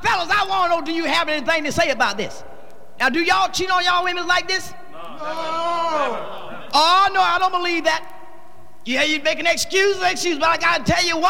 fellas, I want to know, do you have anything to say about this? Now, do y'all cheat on y'all women like this? No. Oh, no, I don't believe that. Yeah, you're making excuses, but I got to tell you one